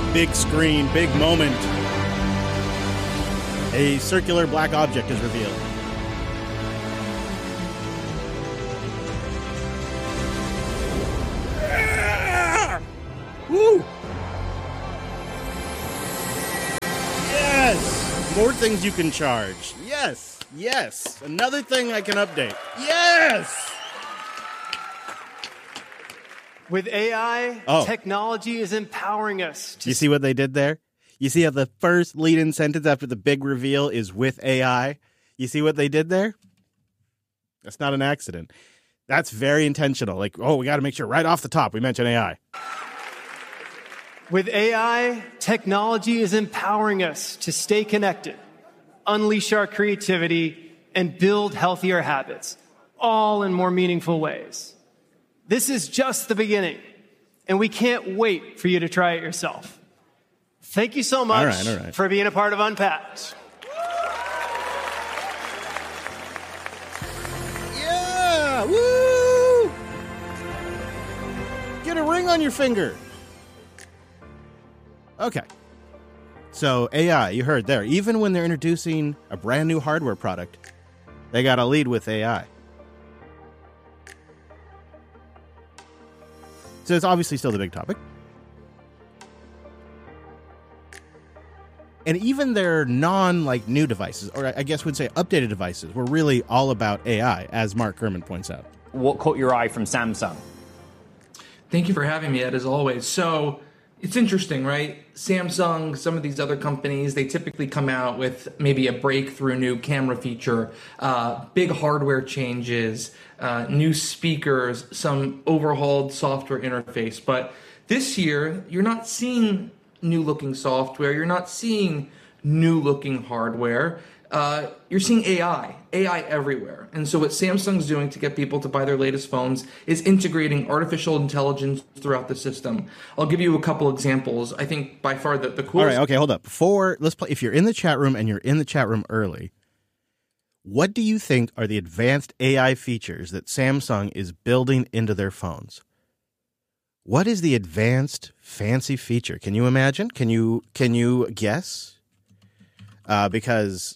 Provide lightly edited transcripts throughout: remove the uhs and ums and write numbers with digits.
Big screen, big moment. A circular black object is revealed. Woo! Yes! More things you can charge. Yes! Yes! Another thing I can update. Yes! With AI, technology is empowering us. You see what they did there? You see how the first lead-in sentence after the big reveal is with AI? You see what they did there? That's not an accident. That's very intentional. Like, we got to make sure right off the top we mention AI. With AI, technology is empowering us to stay connected, unleash our creativity, and build healthier habits, all in more meaningful ways. This is just the beginning, and we can't wait for you to try it yourself. Thank you so much for being a part of Unpacked. Yeah! Woo! Get a ring on your finger. Okay. So AI, you heard there. Even when they're introducing a brand new hardware product, they got to lead with AI. So it's obviously still the big topic. And even their new devices, or I guess we'd say updated devices, were really all about AI, as Mark Gurman points out. What caught your eye from Samsung? Thank you for having me, Ed, as always. So it's interesting, right? Samsung, some of these other companies, they typically come out with maybe a breakthrough new camera feature, big hardware changes, new speakers, some overhauled software interface. But this year, you're not seeing new-looking software. You're not seeing new-looking hardware. You're seeing AI everywhere. And so what Samsung's doing to get people to buy their latest phones is integrating artificial intelligence throughout the system. I'll give you a couple examples. I think by far the coolest... All right, okay, hold up. Let's play. If you're in the chat room and you're in the chat room early, what do you think are the advanced AI features that Samsung is building into their phones? What is the advanced fancy feature? Can you imagine? Can you guess? Because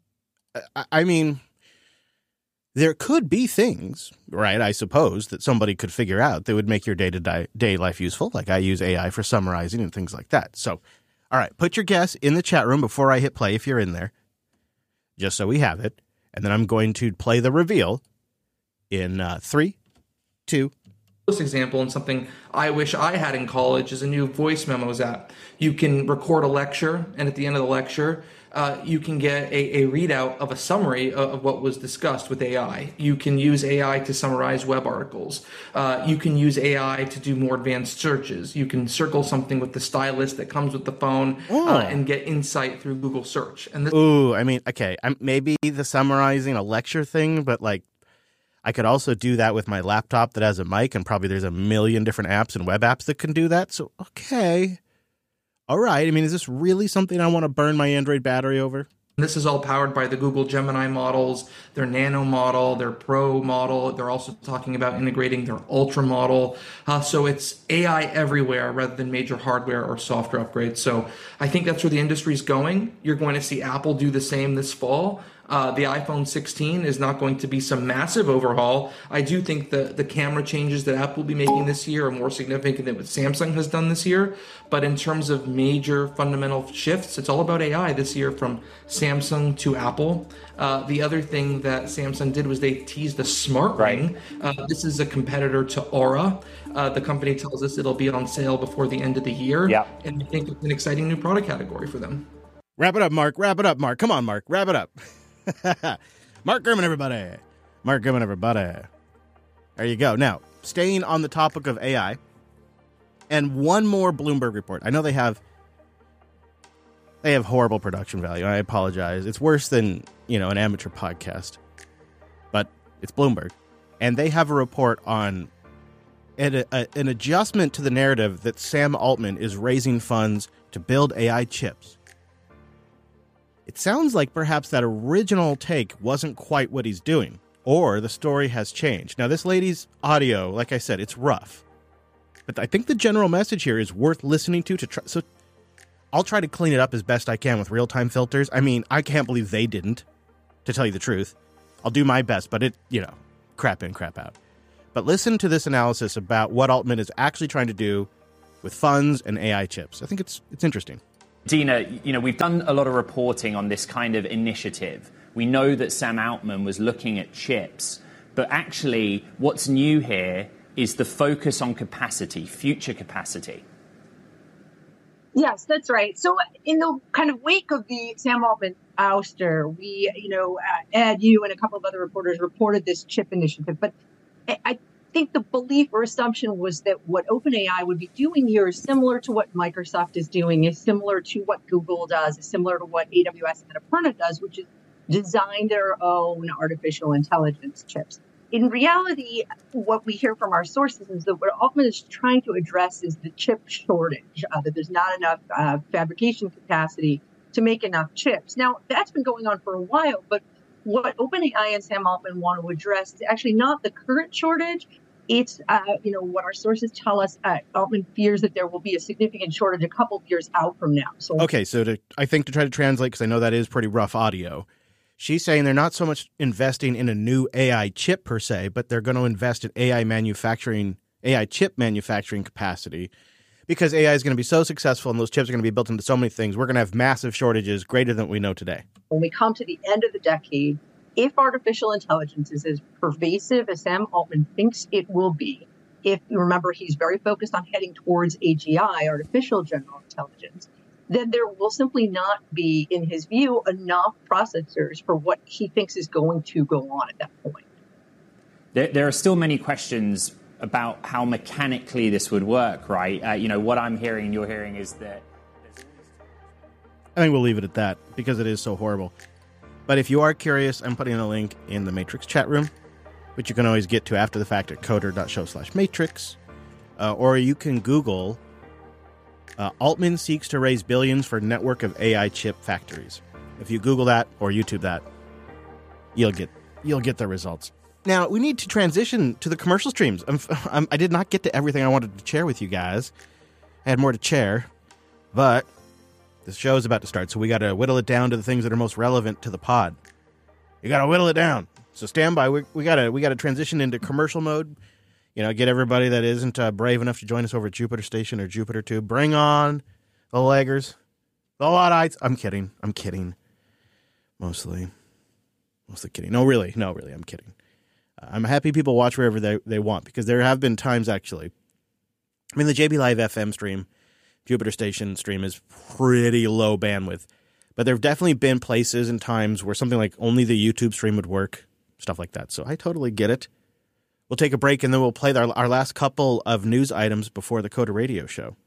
I mean, there could be things, right, I suppose, that somebody could figure out that would make your day-to-day life useful. Like I use AI for summarizing and things like that. So, all right, put your guess in the chat room before I hit play if you're in there, just so we have it. And then I'm going to play the reveal in 3, 2. This example and something I wish I had in college is a new voice memos app. You can record a lecture, and at the end of the lecture, you can get a readout of a summary of what was discussed with AI. You can use AI to summarize web articles. You can use AI to do more advanced searches. You can circle something with the stylus that comes with the phone and get insight through Google search. And maybe the summarizing a lecture thing, but like I could also do that with my laptop that has a mic, and probably there's a million different apps and web apps that can do that. So, okay. All right. I mean, is this really something I want to burn my Android battery over? This is all powered by the Google Gemini models, their Nano model, their Pro model. They're also talking about integrating their Ultra model. So it's AI everywhere rather than major hardware or software upgrades. So I think that's where the industry is going. You're going to see Apple do the same this fall. The iPhone 16 is not going to be some massive overhaul. I do think the camera changes that Apple will be making this year are more significant than what Samsung has done this year. But in terms of major fundamental shifts, it's all about AI this year from Samsung to Apple. The other thing that Samsung did was they teased the Smart Ring. This is a competitor to Aura. The company tells us it'll be on sale before the end of the year. And I think it's an exciting new product category for them. Wrap it up, Mark. Wrap it up, Mark. Come on, Mark. Wrap it up. Mark Gurman, everybody. Mark Gurman, everybody. There you go. Now, staying on the topic of AI, and one more Bloomberg report. I know they have horrible production value. I apologize. It's worse than, an amateur podcast. But it's Bloomberg. And they have a report on an adjustment to the narrative that Sam Altman is raising funds to build AI chips. It sounds like perhaps that original take wasn't quite what he's doing, or the story has changed. Now, this lady's audio, like I said, it's rough. But I think the general message here is worth listening to try. So I'll try to clean it up as best I can with real-time filters. I mean, I can't believe they didn't, to tell you the truth. I'll do my best, but it, crap in, crap out. But listen to this analysis about what Altman is actually trying to do with funds and AI chips. I think it's interesting. Dina, we've done a lot of reporting on this kind of initiative. We know that Sam Altman was looking at chips, but actually what's new here is the focus on capacity, future capacity. Yes, that's right. So in the kind of wake of the Sam Altman ouster, we, Ed, you and a couple of other reporters reported this chip initiative. But I think the belief or assumption was that what OpenAI would be doing here is similar to what Microsoft is doing, is similar to what Google does, is similar to what AWS and Annapurna does, which is design their own artificial intelligence chips. In reality, what we hear from our sources is that what Altman is trying to address is the chip shortage, that there's not enough fabrication capacity to make enough chips. Now, that's been going on for a while, but what OpenAI and Sam Altman want to address is actually not the current shortage. It's, what our sources tell us, Altman fears that there will be a significant shortage a couple of years out from now. So, okay, so I think to try to translate, because I know that is pretty rough audio, she's saying they're not so much investing in a new AI chip per se, but they're going to invest in AI chip manufacturing capacity, because AI is going to be so successful and those chips are going to be built into so many things. We're going to have massive shortages greater than what we know today. When we come to the end of the decade, if artificial intelligence is as pervasive as Sam Altman thinks it will be, if you remember he's very focused on heading towards AGI, artificial general intelligence, then there will simply not be, in his view, enough processors for what he thinks is going to go on at that point. There are still many questions about how mechanically this would work, right? What I'm hearing and you're hearing is that... I think we'll leave it at that, because it is so horrible. But if you are curious, I'm putting a link in the Matrix chat room, which you can always get to after the fact at coder.show/matrix. Or you can Google Altman seeks to raise billions for network of AI chip factories. If you Google that or YouTube that, you'll get the results. Now, we need to transition to the commercial streams. I did not get to everything I wanted to share with you guys. I had more to share, but the show is about to start, so we got to whittle it down to the things that are most relevant to the pod. You got to whittle it down. So stand by. We got to transition into commercial mode. Get everybody that isn't brave enough to join us over at Jupiter Station or Jupiter Tube. Bring on the leggers, the Luddites. I'm kidding. Mostly kidding. No, really, I'm kidding. I'm happy people watch wherever they want, because there have been times, actually. I mean, the JB Live FM stream, Jupiter Station stream, is pretty low bandwidth. But there have definitely been places and times where something like only the YouTube stream would work, stuff like that. So I totally get it. We'll take a break, and then we'll play our last couple of news items before the Coda Radio Show.